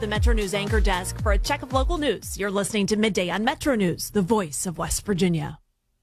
The Metro News Anchor Desk for a check of local news. You're listening to Midday on Metro News, the voice of West Virginia.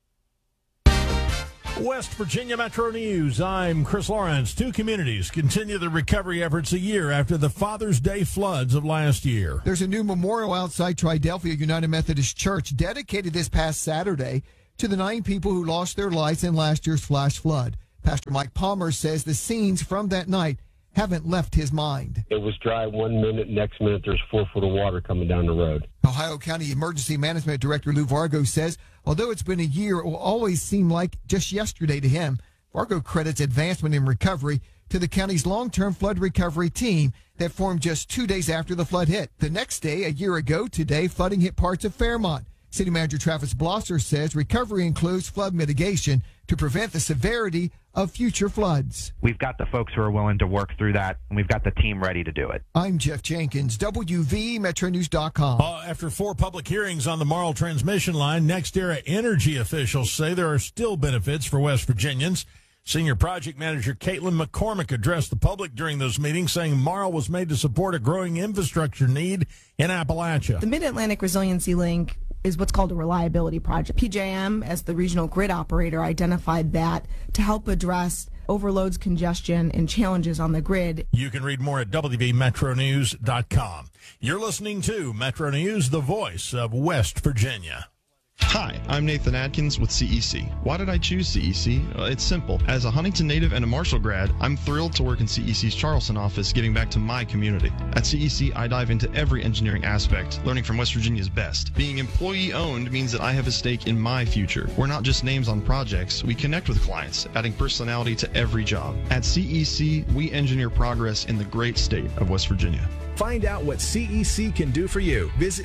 West Virginia Metro News. I'm Chris Lawrence. Two communities continue the recovery efforts a year after the Father's Day floods of last year. There's a new memorial outside Triadelphia United Methodist Church dedicated this past Saturday to the 9 people who lost their lives in last year's flash flood. Pastor Mike Palmer says the scenes from that night haven't left his mind. It was dry 1 minute, next minute there's 4 foot of water coming down the road. Ohio County Emergency Management Director Lou Vargo says, although it's been a year, it will always seem like just yesterday to him. Vargo credits advancement in recovery to the county's long-term flood recovery team that formed just 2 days after the flood hit. The next day, a year ago today, flooding hit parts of Fairmont. City Manager Travis Blosser says recovery includes flood mitigation to prevent the severity of future floods. We've got the folks who are willing to work through that, and we've got the team ready to do it. I'm Jeff Jenkins, WVMetroNews.com. After 4 public hearings on the Marl transmission line, NextEra Energy officials say there are still benefits for West Virginians. Senior Project Manager Caitlin McCormick addressed the public during those meetings, saying Marl was made to support a growing infrastructure need in Appalachia. The Mid-Atlantic Resiliency Link is what's called a reliability project. PJM, as the regional grid operator, identified that to help address overloads, congestion, and challenges on the grid. You can read more at WVMetroNews.com. You're listening to Metro News, the voice of West Virginia. Hi, I'm Nathan Adkins with CEC. Why did I choose CEC? It's simple. As a Huntington native and a Marshall grad, I'm thrilled to work in CEC's Charleston office, giving back to my community. At CEC, I dive into every engineering aspect, learning from West Virginia's best. Being employee-owned means that I have a stake in my future. We're not just names on projects. We connect with clients, adding personality to every job. At CEC, we engineer progress in the great state of West Virginia. Find out what CEC can do for you. Visit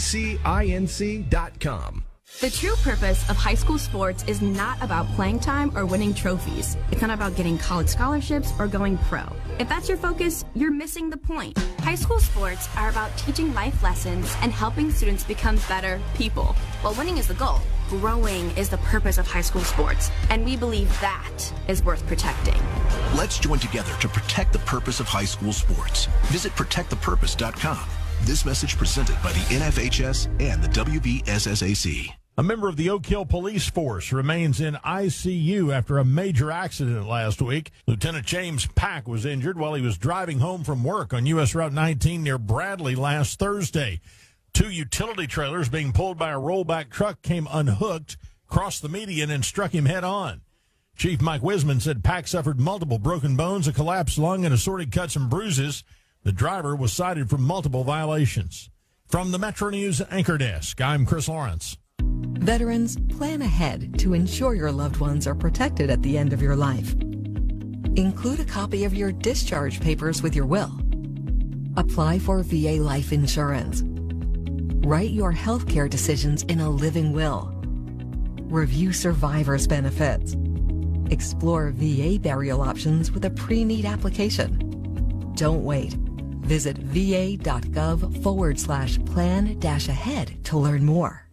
cecinc.com. The true purpose of high school sports is not about playing time or winning trophies. It's not about getting college scholarships or going pro. If that's your focus, you're missing the point. High school sports are about teaching life lessons and helping students become better people. While winning is the goal, growing is the purpose of high school sports, and we believe that is worth protecting. Let's join together to protect the purpose of high school sports. Visit protectthepurpose.com. This message presented by the NFHS and the WVSSAC. A member of the Oak Hill Police Force remains in ICU after a major accident last week. Lieutenant James Pack was injured while he was driving home from work on U.S. Route 19 near Bradley last Thursday. 2 utility trailers being pulled by a rollback truck came unhooked, crossed the median, and struck him head-on. Chief Mike Wisman said Pack suffered multiple broken bones, a collapsed lung, and assorted cuts and bruises. The driver was cited for multiple violations. From the Metro News Anchor Desk, I'm Chris Lawrence. Veterans, plan ahead to ensure your loved ones are protected at the end of your life. Include a copy of your discharge papers with your will. Apply for VA life insurance. Write your health care decisions in a living will. Review survivor's benefits. Explore VA burial options with a pre-need application. Don't wait. Visit va.gov/plan-ahead to learn more.